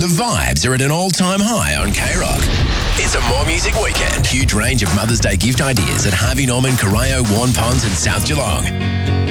The vibes are at an all-time high on K-Rock. It's a More Music Weekend. Huge range of Mother's Day gift ideas at Harvey Norman, Corio, Warren Ponds and South Geelong.